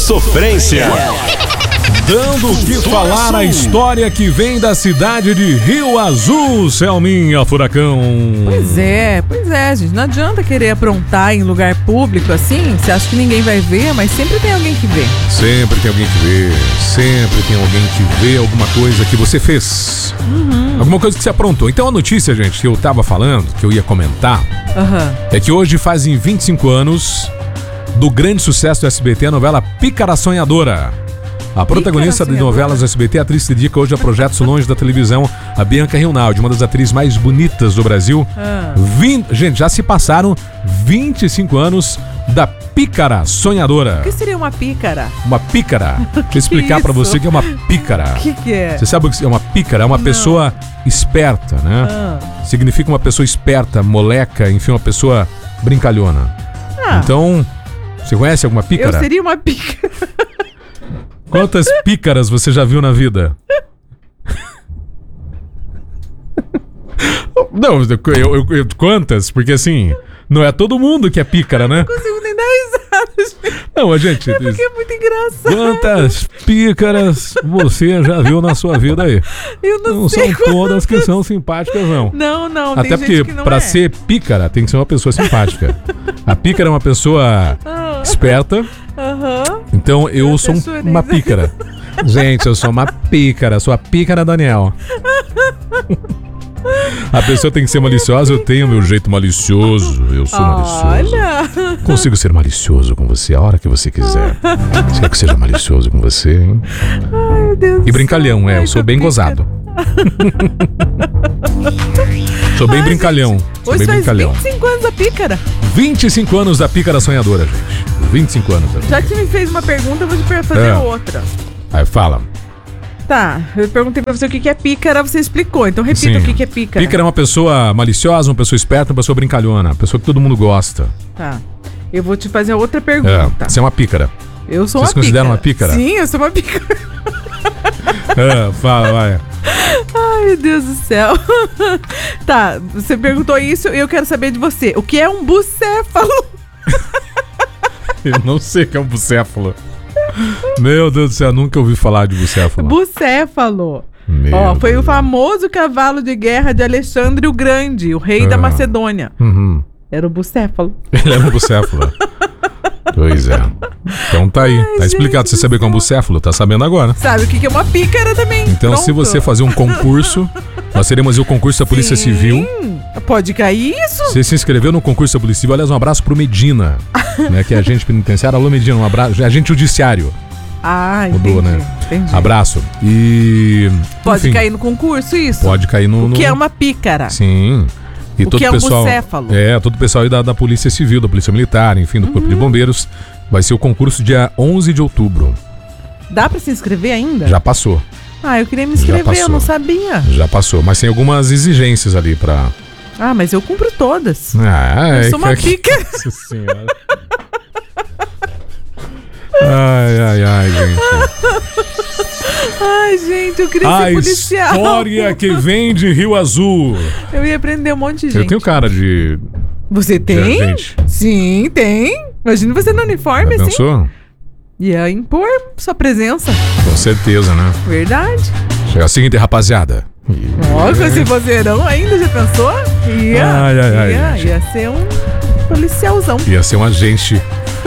sofrência. Dando o que falar a história que vem da cidade de Rio Azul, Selminha Furacão. Pois é, gente. Não adianta querer aprontar em lugar público assim. Você acha que ninguém vai ver, mas sempre tem alguém que vê. Sempre tem alguém que vê. Sempre tem alguém que vê alguma coisa que você fez. Alguma coisa que você aprontou. Então a notícia, gente, que eu tava falando, que eu ia comentar, é que hoje fazem 25 anos do grande sucesso do SBT, a novela Pícara Sonhadora. A protagonista de novelas do SBT, a atriz que dedica hoje a projetos longe da televisão, a Bianca Rinaldi, uma das atrizes mais bonitas do Brasil. Gente, já se passaram 25 anos da Pícara Sonhadora. O que seria uma pícara? Uma pícara. Deixa eu explicar pra você o que é uma pícara. O que é? Você sabe o que é uma pícara? É uma pessoa esperta, né? Significa uma pessoa esperta, moleca, enfim, uma pessoa brincalhona. Então, você conhece alguma pícara? Eu seria uma pícara. Quantas pícaras você já viu na vida? Não, quantas? Porque assim, não é todo mundo que é pícara, né? Não consigo nem dar risada. Não, gente. É porque é muito engraçado. Quantas pícaras você já viu na sua vida aí? Eu não sei. Não são todas que são simpáticas, não. Não. Até tem porque gente que não pra é. ser pícara tem que ser uma pessoa simpática. A pícara é uma pessoa esperta. Então eu sou uma pícara. Gente, eu sou uma pícara. Sou a pícara Daniel. A pessoa tem que ser maliciosa. Eu tenho meu jeito malicioso. Eu sou malicioso. Olha. Consigo ser malicioso com você a hora que você quiser. Você quer que seja malicioso com você, hein? Ai, meu Deus. E brincalhão, eu sou bem gozado. Sou bem brincalhão. Sou bem brincalhão. 25 anos da pícara. 25 anos da Pícara Sonhadora, gente. 25 anos. Já que você me fez uma pergunta, eu vou te fazer outra. Aí fala. Tá, eu perguntei pra você o que é pícara, você explicou. Então repita. Sim. O que é pícara. Pícara é uma pessoa maliciosa, uma pessoa esperta, uma pessoa brincalhona. Uma pessoa que todo mundo gosta. Tá. Eu vou te fazer outra pergunta. Você é uma pícara. Eu sou Vocês uma pícara. se consideram uma pícara? Sim, eu sou uma pícara. Fala, vai. Ai, meu Deus do céu. Tá, você perguntou isso e eu quero saber de você. O que é um bucéfalo? Eu não sei o que é um bucéfalo. Meu Deus do céu, nunca ouvi falar de bucéfalo. Bucéfalo. Foi o famoso cavalo de guerra de Alexandre o Grande, o rei da Macedônia. Era o bucéfalo. Ele era um bucéfalo. Pois é. Então tá aí. Tá explicado. Você saber como é um bucéfalo, tá sabendo agora. Sabe o que é uma pícara também. Então, Pronto. se você fazer um concurso, nós teremos o concurso da Polícia Civil. Pode cair isso? Você se inscreveu no concurso da Polícia Civil. Aliás, um abraço pro Medina, né, que é agente penitenciário. Alô, Medina, um abraço. Agente judiciário. Mudou, né? Entendi. Abraço. E... Pode cair no concurso isso? Pode cair no... O que é uma pícara? Sim. E o todo que é um pessoal, bucéfalo? todo o pessoal aí da Polícia Civil, da Polícia Militar, enfim, do Corpo de Bombeiros. Vai ser o concurso dia 11 de outubro. Dá pra se inscrever ainda? Já passou. Eu queria me inscrever, eu não sabia. Já passou, mas tem algumas exigências ali pra... mas eu cumpro todas. Eu sou uma pícara. Nossa senhora. Ai, gente. Ai, gente, eu queria ser policial. A história que vem de Rio Azul. Eu ia aprender um monte de gente. Eu tenho cara de... Você tem? Gente. Sim, tem. Imagina você no uniforme, assim. Pensou? Ia impor sua presença. Com certeza, né? Verdade. Chega a seguinte, rapaziada. Nossa, se vozeirão ainda, já pensou? Ia ser um policialzão. Ia ser um agente.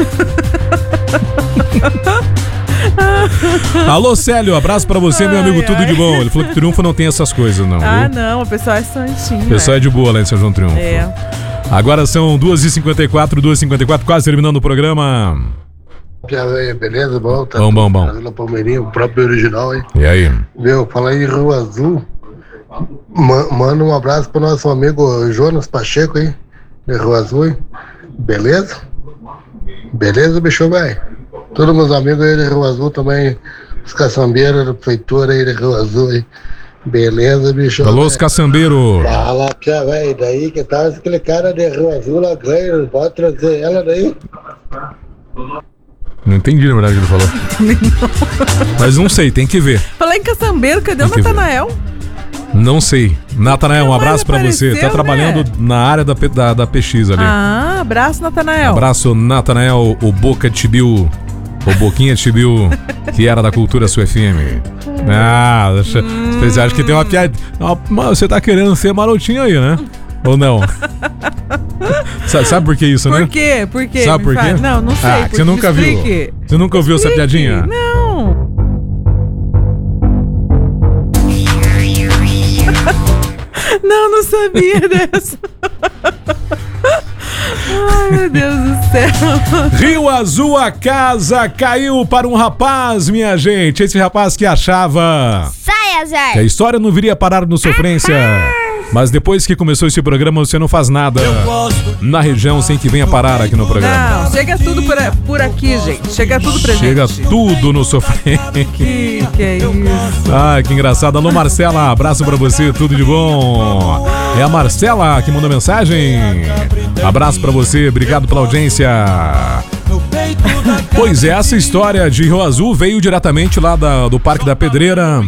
Alô, Célio, abraço pra você, meu amigo, tudo de bom. Ele falou que Triunfo não tem essas coisas, não. Viu? Não, o pessoal é santinho. O pessoal é de boa lá em São João Triunfo. Agora são 2h54, quase terminando o programa. Beleza, bom? Tá bom. Vila Palmeirinha, o próprio original, hein? E aí? Falar em Rio Azul, manda um abraço pro nosso amigo Jonas Pacheco, hein? De Rio Azul, hein? Beleza? Beleza, bicho, velho? Todos meus amigos aí de Rio Azul também, os caçambeiros da prefeitura aí de Rio Azul, hein? Beleza, bicho? Alô, os caçambeiros. Fala, pia, velho, daí que tá aquele cara de Rio Azul lá, Gleiner, pode trazer ela daí? Não entendi, na verdade, o que ele falou. Mas não sei, tem que ver. Falar em caçambeiro, cadê o Natanael? Não sei. Natanael, um abraço pra você. Tá trabalhando na área da PX ali. Abraço, Natanael. Abraço, Natanael, o Boca Tibiu O Boquinha te viu que era da Cultura Sul FM. Ah, você acha que tem uma piada. Você tá querendo ser marotinho aí, né? Ou não? Sabe por que isso, né? Por quê? Por quê? Sabe por quê? Não, não sei. Você nunca viu? Você nunca ouviu essa piadinha? Não. Não sabia dessa. Ai, meu Deus do céu. Rio Azul, a casa caiu para um rapaz, minha gente. Esse rapaz que achava que a história não viria parar no Sofrência. Mas depois que começou esse programa, você não faz nada na região sem que venha parar aqui no programa. Não, chega tudo por aqui, gente. Chega tudo pra Chega gente. tudo no Sofrência. Que é isso? Ai, que engraçado. Alô, Marcela, abraço pra você, tudo de bom. É a Marcela que mandou mensagem. Abraço pra você, obrigado pela audiência. Pois é, essa história de Rio Azul veio diretamente lá do Parque da Pedreira.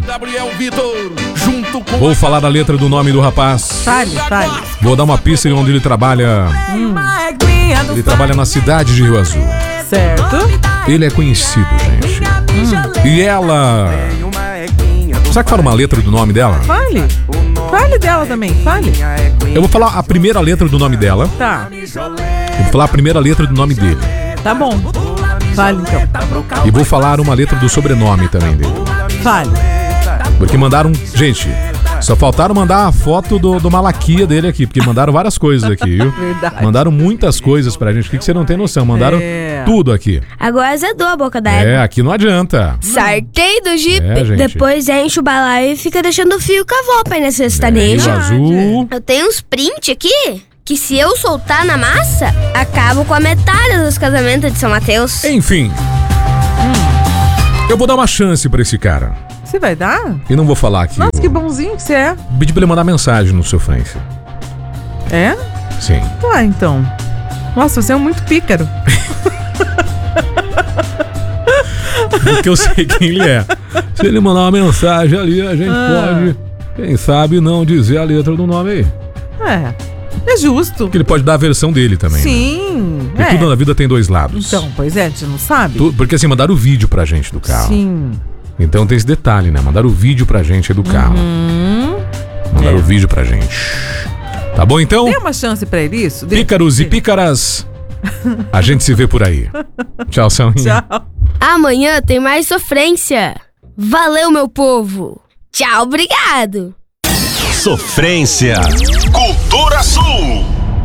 Vou falar da letra do nome do rapaz. Fale. Vou dar uma pista de onde ele trabalha. Ele trabalha na cidade de Rio Azul. Certo. Ele é conhecido, gente. E ela... Será que fala uma letra do nome dela? Fale dela também, fale. Eu vou falar a primeira letra do nome dela. Tá. Eu vou falar a primeira letra do nome dele. Tá bom. Fale então. E vou falar uma letra do sobrenome também dele. Fale. Porque mandaram... Gente, só faltaram mandar a foto do Malaquia dele aqui. Porque mandaram várias coisas aqui, viu? Verdade. Mandaram muitas coisas pra gente. O que você não tem noção? Mandaram tudo aqui. Agora azedou a boca da égua. Aqui não adianta. Sartei do Jeep. Gente. Depois enche o balaio e fica deixando o fio cavô pra ir na sertaneja. Rio Azul. Eu tenho uns print aqui que se eu soltar na massa, acabo com a metade dos casamentos de São Mateus. Enfim. Eu vou dar uma chance pra esse cara. Você vai dar? E não vou falar aqui. Nossa, que bonzinho que você é. Pedi pra ele mandar mensagem no Sofrência. É? Sim. Ah, então. Nossa, você é muito pícaro. Porque eu sei quem ele é. Se ele mandar uma mensagem ali, a gente pode, quem sabe, não dizer a letra do nome aí. É justo. Porque ele pode dar a versão dele também. Sim. Né? Porque tudo na vida tem dois lados. Então, pois é, a gente não sabe. Porque assim, mandaram o vídeo pra gente do carro. Sim. Então tem esse detalhe, né? Mandaram o vídeo pra gente do carro. Mandaram o vídeo pra gente. Tá bom, então? Tem uma chance pra ele isso? Pícaros e pícaras, a gente se vê por aí. Tchau, Saminha. Tchau. Amanhã tem mais sofrência. Valeu, meu povo. Tchau, obrigado. Sofrência. Cultura Sul.